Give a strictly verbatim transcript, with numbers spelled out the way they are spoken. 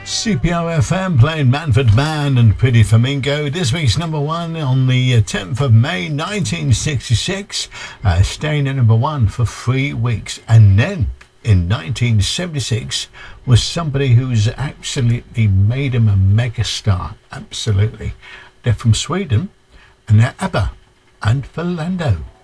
C P R F M playing Manfred Mann and Pretty Flamingo. This week's number one on the tenth of May nineteen sixty-six, uh, staying at number one for three weeks. And then in nineteen seventy-six was somebody who's absolutely made him a megastar. Absolutely. They're from Sweden and they're ABBA and Philando.